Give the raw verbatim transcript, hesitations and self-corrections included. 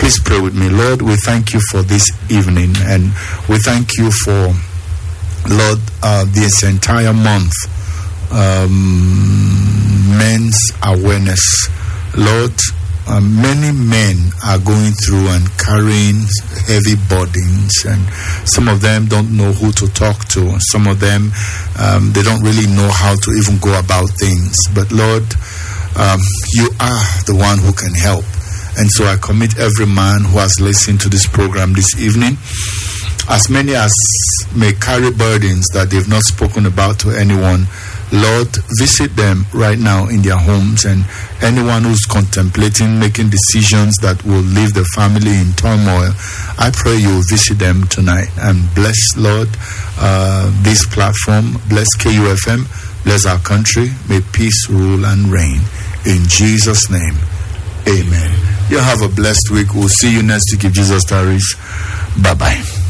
Please pray with me. Lord, we thank you for this evening, and we thank you for, Lord, uh, this entire month, um, men's awareness. Lord, uh, many men are going through and carrying heavy burdens, and some of them don't know who to talk to. Some of them, um, they don't really know how to even go about things. But Lord, um, you are the one who can help. And so I commit every man who has listened to this program this evening, as many as may carry burdens that they've not spoken about to anyone. Lord, visit them right now in their homes, and anyone who's contemplating making decisions that will leave the family in turmoil, I pray you will visit them tonight and bless, Lord, uh, this platform. Bless K U F M. Bless our country. May peace rule and reign. In Jesus' name, amen. You have a blessed week. We'll see you next week if Jesus tarries. Bye-bye.